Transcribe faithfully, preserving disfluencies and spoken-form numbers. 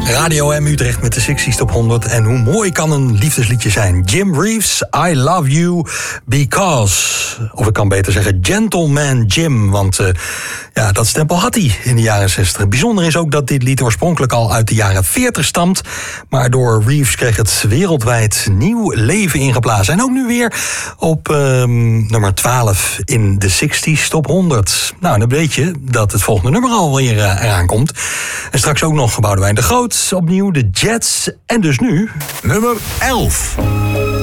Radio M Utrecht met de zestig Top honderd. En hoe mooi kan een liefdesliedje zijn? Jim Reeves, I Love You Because. Of ik kan beter zeggen Gentleman Jim. Want uh, ja, dat stempel had hij in de jaren zestig. Bijzonder is ook dat dit lied oorspronkelijk al uit de jaren veertig stamt. Maar door Reeves kreeg het wereldwijd nieuw leven ingeblazen. En ook nu weer op uh, nummer twaalf in de zestig Top honderd. Nou, dan weet je dat het volgende nummer alweer uh, eraan komt. En straks ook nog Boudewijn de Groot, opnieuw de Jets. En dus nu... nummer elf.